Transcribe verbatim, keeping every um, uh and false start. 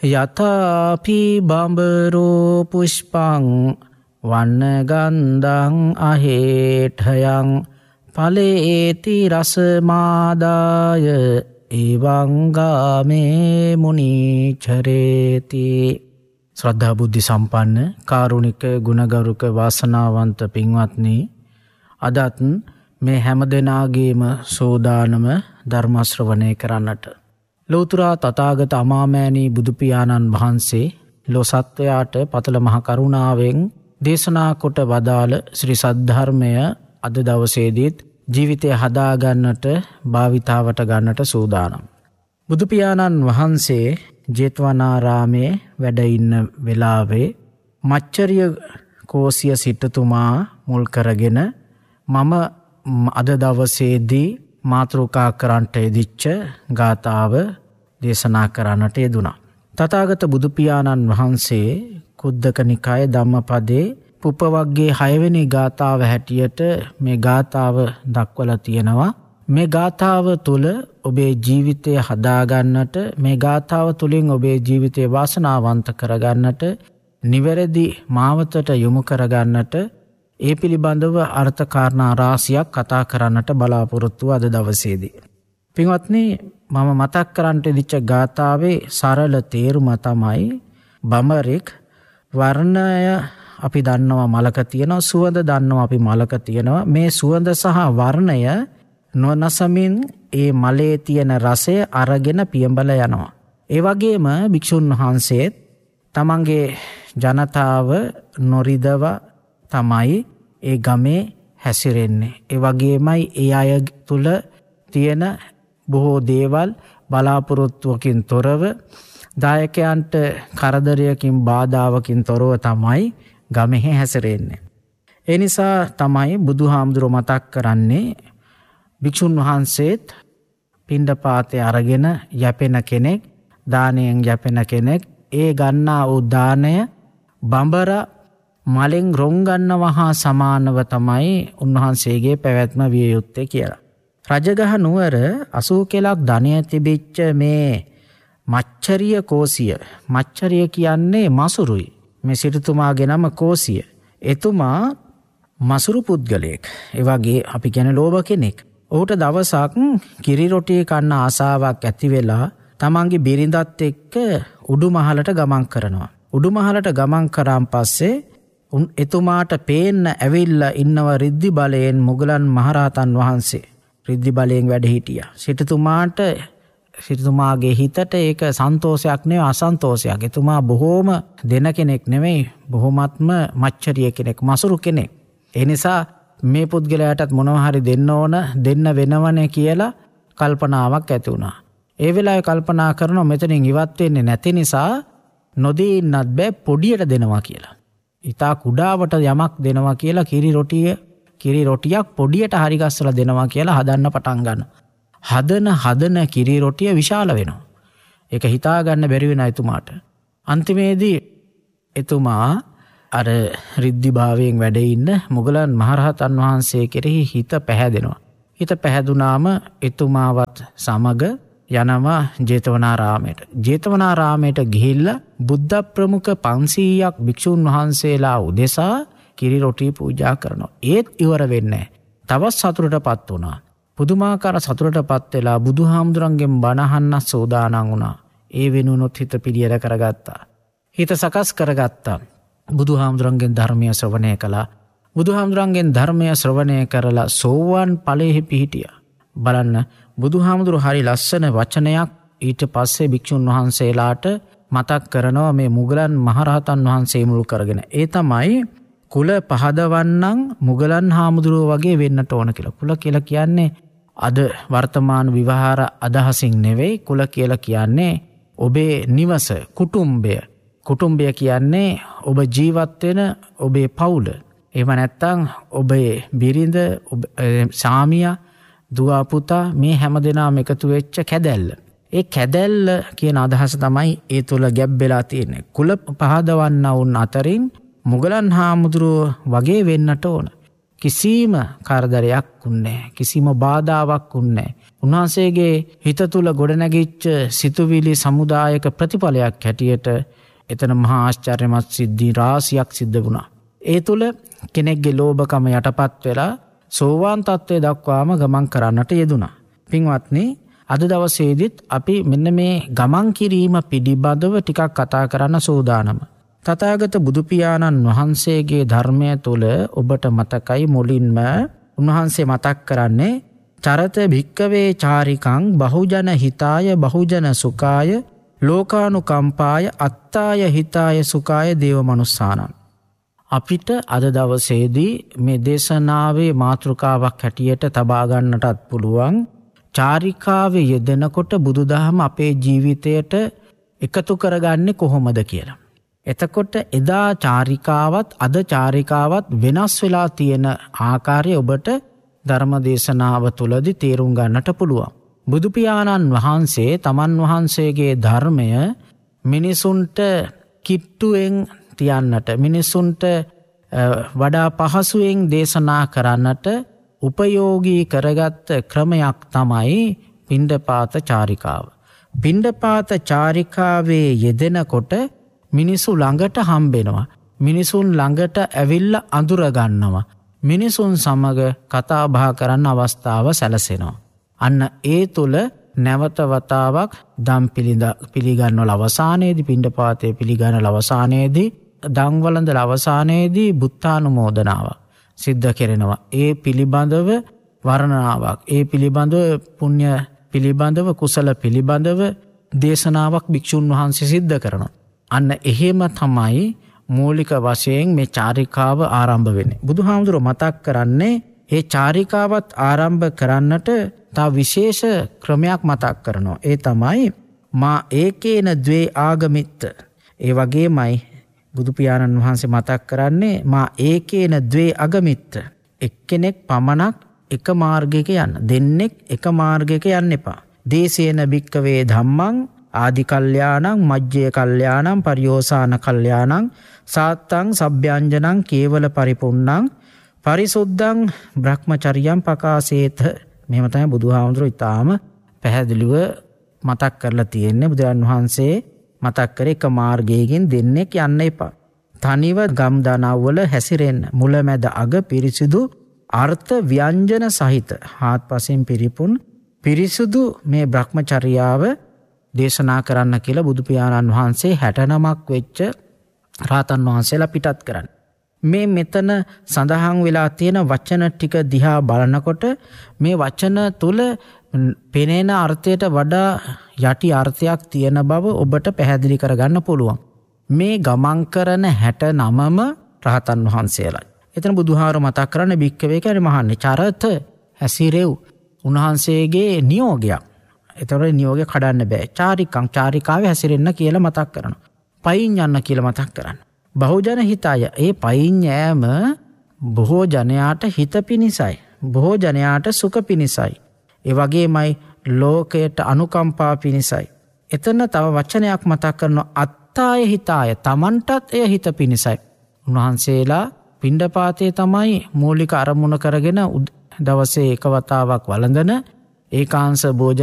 යතාපි බඹරෝ පුෂ්පං වන්නගන්ධං අහේඨයං ඵලේති රසමාදාය එවං ගාමේ මුනිචරේති. ශ්‍රද්ධා බුද්ධි සම්පන්න කාරුණික ගුණගරුක වාසනාවන්ත පින්වත්නි, අදත් මේ හැම දෙනාගේම සෝදානම ධර්ම ශ්‍රවණය කරන්නට ලෞතර තථාගත අමාමෑණී බුදු පියාණන් වහන්සේ ලෝ සත්වයාට පතල මහ කරුණාවෙන් දේශනා කොට වදාළ ශ්‍රී සද්ධර්මය අද දවසේදීත් ජීවිතය හදා ගන්නට භාවිතාවට ගන්නට සූදානම්. බුදු පියාණන් වහන්සේ ජේතවනාරාමේ වැඩ ඉන්න වෙලාවේ මච්චරිය කෝසිය සිටුතුමා මුල් කරගෙන මම අද දවසේදී මාතෘකා කරන්නට යෙදිච්ච ගාථාව දේශනා කරන්නට යෙදුණා. තථාගත බුදු පියාණන් වහන්සේ කුද්දක නිකායේ ධම්මපදයේ පුප්පවග්ගයේ හයවෙනි ගාථාව හැටියට මේ ගාථාව දක්වලා තියෙනවා. මේ ගාථාව තුළ ඔබේ ජීවිතය හදාගන්නට, මේ ගාථාව තුළින් ඔබේ ජීවිතය වාසනාවන්ත කරගන්නට, නිවැරදි මාවතට යොමු කරගන්නට, ඒ පිළිබඳව අර්ථ කාරණා රාශියක් කතා කරන්නට බලාපොරොත්තු අද දවසේදී. පින්වත්නි, මම මතක් කරන්නට දිච්ච ගාථාවේ සරල තේරුම තමයි බඹරෙක් වර්ණය අපි දන්නවා මලක තියෙනවා, සුවඳ දන්නවා අපි මලක තියෙනවා. මේ සුවඳ සහ වර්ණය නොනසමින් ඒ මලේ තියෙන රසය අරගෙන පියඹල යනවා. ඒ වගේම භික්ෂුන් වහන්සේත් තමන්ගේ ජනතාව නොරිදව තමයි ඒ ගමේ හැසිරෙන්නේ. ඒ වගේමයි ඒ අය තුළ තියෙන බොහෝ දේවල් බලාපොරොත්තුවකින් තොරව, දායකයන්ට කරදරයකින් බාධාවකින් තොරව තමයි ගමෙහි හැසිරෙන්නේ. ඒ නිසා තමයි බුදුහාමුදුරුවෝ මතක් කරන්නේ භික්ෂුන් වහන්සේත් පිණ්ඩපාතේ අරගෙන යැපෙන කෙනෙක්, දානයෙන් යැපෙන කෙනෙක්, ඒ ගන්නා වූ දාණය බඹර මලෙන් රොංගන්නවා හා සමානව තමයි උන්වහන්සේගේ පැවැත්ම විය යුත්තේ කියලා. රජගහ නුවර අසූ කෙලක් ධනය තිබිච්ච මේ මච්චරිය කෝසිය, මච්චරිය කියන්නේ මසුරුයි. මේ සිටුතුමාගේ නම කෝසිය. එතුමා මසුරු පුද්ගලයෙක්. ඒ වගේ අපි කියන ලෝභ කෙනෙක්. ඔහුට දවසක් කිරි රොටිය කන්න ආසාවක් ඇති වෙලා තමන්ගේ බිරිඳත් එක්ක උඩුමහලට ගමන් කරනවා. උඩුමහලට ගමන් කරාන් පස්සේ එතුමාට පේන්න ඇවිල්ලා ඉන්නව රිද්දි බලයෙන් මුගලන් මහරහතන් වහන්සේ. රිද්දි බලයෙන් වැඩ හිටියා. සිටුතුමාට සිටුතුමාගේ හිතට ඒක සන්තෝෂයක් නෙවෙයි, අසන්තෝෂයක්. එතුමා බොහෝම දෙන කෙනෙක් නෙවෙයි, බොහොමත්ම මච්චරිය කෙනෙක්, මසුරු කෙනෙක්. ඒ නිසා මේ පුද්ගලයාටත් මොනවා හරි දෙන්න ඕන, දෙන්න වෙනවනේ කියලා කල්පනාවක් ඇති වුණා. ඒ වෙලාවේ කල්පනා කරනවා මෙතනින් ඉවත් වෙන්නේ නැති නිසා නොදී ඉන්නත් බෑ, පොඩියට දෙනවා කියලා. ඉතා කුඩාවට යමක් දෙනවා කියලා කිරි රොටිය කිරි රොටියක් පොඩියට හරි ගස්සලා දෙනවා කියලා හදන්න පටන් ගන්නවා. හදන හදන කිරි රොටිය විශාල වෙනවා. ඒක හිතා ගන්න බැරි වෙන එතුමාට. අන්තිමේදී එතුමා අර රිද්දි භාවයෙන් වැඩ ඉන්න මුගලන් මහරහතන් වහන්සේ කෙරෙහි හිත පැහැදෙනවා. හිත පැහැදුනාම එතුමාවත් සමග යනවා ජේතවනාරාමයට. ජේතවනාරාමයට ගිහිල්ලා බුද්ධ ප්‍රමුඛ පන්සීයක් භික්ෂුන් වහන්සේලා උදෙසා කිරි රොටි පූජා කරනවා. ඒත් ඉවර වෙන්නේ නැහැ. තවත් සතුටටපත් වුණා. පුදුමාකාර සතුටටපත් වෙලා බුදුහාමුදුරන්ගෙන් බණ අහන්න සෝදානම් වුණා. ඒ වෙනුනොත් හිත පිළියෙල කරගත්තා. හිත සකස් කරගත්තා. බුදුහාමුදුරන්ගෙන් ධර්මය ශ්‍රවණය කළා. බුදුහාමුදුරන්ගෙන් ධර්මය ශ්‍රවණය කරලා සෝවාන් ඵලයේ පිහිටියා. බලන්න, බුදුහාමුදුරු හරි ලස්සන වචනයක් ඊට පස්සේ භික්ෂුන් වහන්සේලාට මතක් කරනවා මේ මුගලන් මහරහතන් වහන්සේ මුල් කරගෙන. ඒ තමයි කුල පහදවන්නම් මුගලන් හාමුදුරුවෝ වගේ වෙන්නට ඕන කියලා. කුල කියලා කියන්නේ අද වර්තමාන විවහාර අදහසින් නෙවෙයි. කුල කියලා කියන්නේ ඔබේ නිවස, කුටුම්බය. කුටුම්බය කියන්නේ ඔබ ජීවත් වෙන ඔබේ පවුල. එහෙම නැත්නම් ඔබේ බිරිඳ, සාමියා, දුව පුතා, මේ හැම දෙනාම එකතු වෙච්ච කැදැල්ල. ඒ කැදැල්ල කියන අදහස තමයි ඒ තුල ගැබ් වෙලා තියෙන්නේ. කුල පහදවන්නවුන් අතරින් මුගලන් හාමුදුරුවෝ වගේ වෙන්නට ඕන. කිසිම කරදරයක් උන්නේ, කිසිම බාධාවක් උන්නේ. උන්වහන්සේගේ හිත තුළ ගොඩනැගිච්ච සිතුවිලි සමුදායක ප්‍රතිඵලයක් හැටියට එතන මහා ආශ්චර්යමත් සිද්ධි රාශියක් සිද්ධ වුණා. ඒ තුළ කෙනෙක්ගේ ලෝභකම යටපත් වෙලා සෝවාන් තත්ත්වයට දක්වාම ගමන් කරන්නට යෙදුණා. පින්වත්නි, අද දවසේදීත් අපි මෙන්න මේ ගමන් කිරීම පිළිබඳව ටිකක් කතා කරන්න සූදානම. තථාගත බුදු පියාණන් වහන්සේගේ ධර්මය තුළ ඔබට මතකයි මුලින්ම උන්වහන්සේ මතක් කරන්නේ චරත භික්කවේ චාරිකං බහුජන හිතාය බහුජන සුඛාය ලෝකානුකම්පාය අත්තාය හිතාය සුඛාය දේව මනුස්සානං. අපිට අද දවසේදී මේ දේශනාවේ මාතෘකාවක් හැටියට තබා ගන්නටත් පුළුවන් චාරිකාවේ යෙදෙනකොට බුදුදහම අපේ ජීවිතයට එකතු කරගන්නේ කොහොමද කියලා. එතකොට එදා චාරිකාවත් අද චාරිකාවත් වෙනස් වෙලා තියෙන ආකාරය ඔබට ධර්ම දේශනාව තුළදී තේරුම් ගන්නට පුළුවන්. බුදු පියාණන් වහන්සේ තමන් වහන්සේගේ ධර්මය මිනිසුන්ට කිට්ටුවෙන් තියන්නට, මිනිසුන්ට වඩා පහසුවෙන් දේශනා කරන්නට උපයෝගී කරගත්ත ක්‍රමයක් තමයි පිණ්ඩපාත චාරිකාව. පිණ්ඩපාත චාරිකාවේ යෙදෙනකොට මිනිසු ළඟට හම්බෙනවා. මිනිසුන් ළඟට ඇවිල්ලා අඳුර ගන්නවා. මිනිසුන් සමග කතා බහ කරන්න අවස්ථාව සැලසෙනවා. අන්න ඒ තුල නැවත වතාවක් දම් පිළිගන්නවල අවසානයේදී පිණ්ඩපාතයේ පිළිගන්නවල අවසානයේදී දම් වළඳන අවසානයේදී බුත්තානුමෝදනාව සිද්ධ කෙරෙනවා. ඒ පිළිබඳව වර්ණනාවක්, ඒ පිළිබඳව පුණ්‍ය පිළිබඳව කුසල පිළිබඳව දේශනාවක් භික්ෂුන් වහන්සේ සිද්ධ කරනවා. අන්න එහෙම තමයි මූලික වශයෙන් මේ චාරිකාව ආරම්භ වෙන්නේ. බුදුහාමුදුරුවෝ මතක් කරන්නේ ඒ චාරිකාවත් ආරම්භ කරන්නට තව විශේෂ ක්‍රමයක් මතක් කරනවා. ඒ තමයි මා ඒකේන ද්වේ ආගමිත්ත. ඒ වගේමයි බුදු පියාණන් වහන්සේ මතක් කරන්නේ මා ඒකේන ද්වේ අගමිත්ත. එක්කෙනෙක් පමණක් එක මාර්ගයක යන්න, දෙන්නෙක් එක මාර්ගයක යන්න එපා. දේශේන භික්කවේ ධම්මං ආදි කල්යාණං මජ්ජේ කල්යාණං පරියෝසాన කල්යාණං සාත්තං සබ්භ්‍යංජනං කේවල පරිපුන්නං පරිසුද්ධං බ්‍රහ්මචර්යං පකාසේත. මෙහෙම තමයි බුදුහාමුදුරුවෝ ඊටාම පැහැදිලිව මතක් කරලා තියෙන්නේ. බුදුන් වහන්සේ මතක් කරේ එක මාර්ගයකින් දෙන්නෙක් යන්න එපා. තනිව ගම් දනව්වල හැසිරෙන්න. මුලැමැද අග පිරිසිදු අර්ථ ව්‍යංජන සහිත හාත්පසින් පිරිපුන් පිරිසුදු මේ බ්‍රහ්මචර්යාව දේශනා කරන්න කියලා බුදු පියාණන් වහන්සේ හැට නමක් වෙච්ච රාතන් වහන්සේලා පිටත් කරන්න. මේ මෙතන සඳහන් වෙලා තියෙන වචන ටික දිහා බලනකොට මේ වචන තුල පෙනෙන අර්ථයට වඩා යටි අර්ථයක් තියෙන බව ඔබට පැහැදිලි කරගන්න පුළුවන්. මේ ගමන් කරන හැට නමම රහතන් වහන්සේලා. එතන බුදුහාර මතක් කරන්නේ භික්කවේ කියන්නේ මහන්නේ චරත හැසිරෙව් උන්වහන්සේගේ නියෝගයක්. ඒතකොට නියෝගය කඩන්න බෑ. චාරිකං චාරිකාවේ හැසිරෙන්න කියලා මතක් කරනවා. පයින් යන්න කියලා මතක් කරන්න. බහුජන හිතාය. ඒ පයින් යෑම බොහෝ ජනයාට හිත පිණිසයි. බොහෝ ජනයාට සුඛ පිණිසයි. ඒ වගේමයි ලෝකයට අනුකම්පා පිණිසයි. එතන තව වචනයක් මතක් කරනවා අත්තාය හිතාය. Tamanටත් එය හිත පිණිසයි. උන්වහන්සේලා පිණ්ඩපාතේ තමයි මූලික අරමුණ කරගෙන දවසේ එක වතාවක් වළඳන ඒකාංශ භෝජන